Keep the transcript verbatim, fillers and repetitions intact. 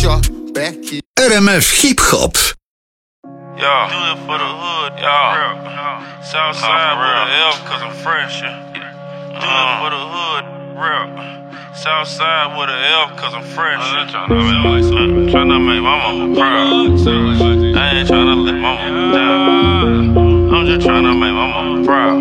R M F Hip Hop. Yeah, do it for the hood, yeah. Southside with an F, cause I'm fresh, yeah. Do it for the hood, real. Southside with an F, cause I'm fresh, yeah. Tryna make my mama proud. I ain't tryna let my mama down. I'm just tryna make my mama proud.